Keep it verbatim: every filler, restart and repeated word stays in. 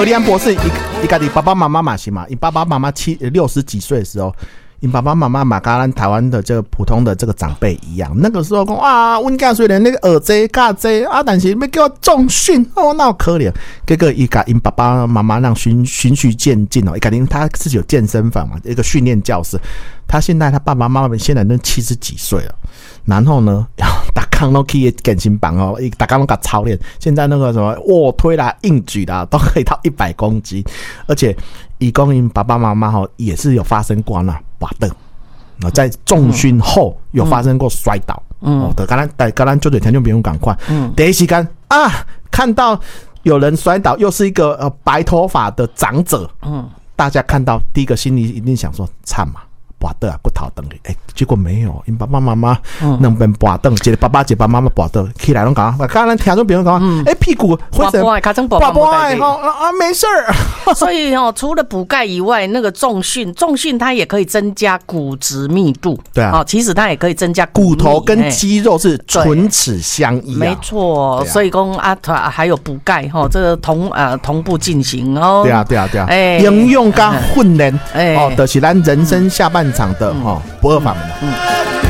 格里安博士，一家的爸爸妈妈嘛是嘛，你爸爸妈妈七六十几岁的时候。你爸爸妈妈嘛，跟咱台湾的这个普通的这个长辈一样，那个时候讲啊，阮家虽然那个耳这嘎这啊，但是要叫我重训哦，那好可怜。这个一个因爸爸妈妈让循循序渐进哦，一个因他自己有健身房嘛，一个训练教室。他现在他爸爸妈妈现在都七十几岁了，然后呢，大康都可以健身房哦，大康都给操练。现在那个什么卧推啦、硬举啦，都可以到一百公斤，而且。以公因爸爸妈妈哈也是有发生过那滑倒，在重训后有发生过摔倒，嗯，哦，的刚才刚才就对听众朋友赶快，嗯，第一时间啊看到有人摔倒，又是一个呃白头发的长者，嗯，大家看到第一个心里一定想说惨嘛。拔倒啊，骨头断去，哎、欸，结果没有，因爸爸妈妈两边拔倒，一个爸爸一个爸妈妈拔倒，起来拢讲，刚刚听众朋友讲，哎、欸，屁股或者拔拔，拔拔哎，啊，没事儿。 所以哦，除了补钙以外，那个重训，重训它也可以增加骨质密度，对啊，哦，其实它也可以增加骨, 骨头跟肌肉是唇齿相依、啊， 没错。所以讲啊，还有补钙哈，这个同呃同步进行哦。 对啊，对啊，对啊，哎，应用跟训练，哎，哦，就是咱人生下半场的哈不二法门。嗯。